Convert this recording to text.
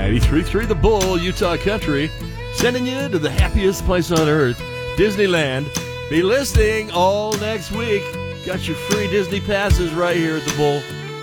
93.3 The Bull, Utah Country, sending you to the happiest place on earth, Disneyland. Be listening all next week. Got your free Disney passes right here at The Bull.